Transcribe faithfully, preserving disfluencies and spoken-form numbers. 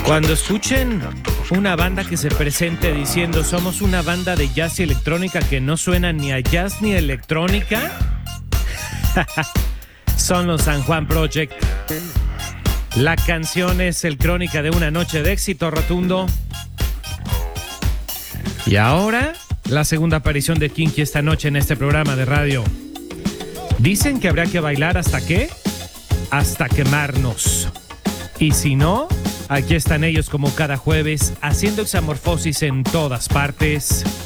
Cuando escuchen una banda que se presente diciendo somos una banda de jazz y electrónica que no suena ni a jazz ni a electrónica, son los San Juan Project. La canción es el Crónica de una noche de éxito rotundo. Y ahora, la segunda aparición de Kinky esta noche en este programa de radio. Dicen que habrá que bailar hasta qué, hasta quemarnos. Y si no, aquí están ellos como cada jueves, haciendo examorfosis en todas partes.